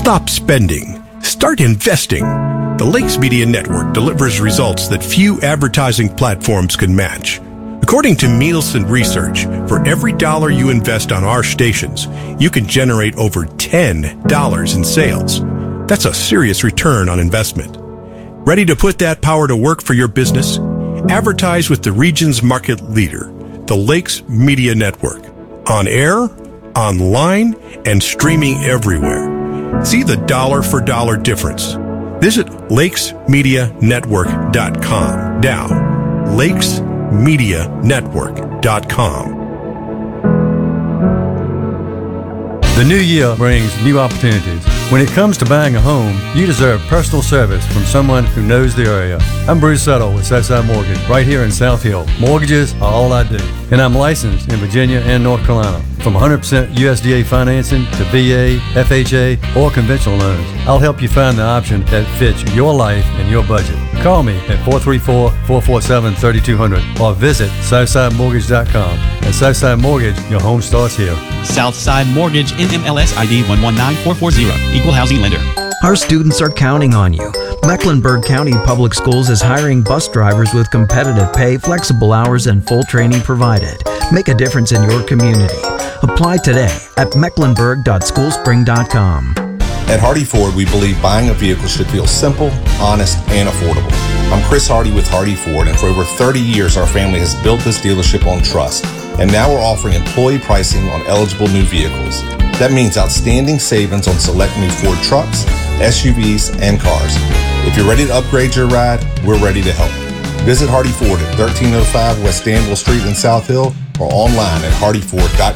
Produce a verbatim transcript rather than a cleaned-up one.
Stop spending. Start investing. The Lakes Media Network delivers results that few advertising platforms can match. According to Nielsen Research, for every dollar you invest on our stations, you can generate over ten dollars in sales. That's a serious return on investment. Ready to put that power to work for your business? Advertise with the region's market leader, the Lakes Media Network. On air, online, and streaming everywhere. See the dollar for dollar difference. Visit lakes media network dot com now. lakes media network dot com. The new year brings new opportunities. When it comes to buying a home, you deserve personal service from someone who knows the area. I'm Bruce Settle with Southside Mortgage, right here in South Hill. Mortgages are all I do, and I'm licensed in Virginia and North Carolina. From one hundred percent U S D A financing to V A, F H A, or conventional loans, I'll help you find the option that fits your life and your budget. Call me at four three four, four four seven, three two zero zero or visit southside mortgage dot com. At Southside Mortgage, your home starts here. Southside Mortgage, N M L S I D one one nine four four zero, Equal Housing Lender. Our students are counting on you. Mecklenburg County Public Schools is hiring bus drivers with competitive pay, flexible hours, and full training provided. Make a difference in your community. Apply today at mecklenburg dot schoolspring dot com. At Hardy Ford, we believe buying a vehicle should feel simple, honest, and affordable. I'm Chris Hardy with Hardy Ford, and for over thirty years, our family has built this dealership on trust. And now we're offering employee pricing on eligible new vehicles. That means outstanding savings on select new Ford trucks, S U Vs, and cars. If you're ready to upgrade your ride, we're ready to help. Visit Hardy Ford at thirteen oh five West Danville Street in South Hill or online at hardy ford dot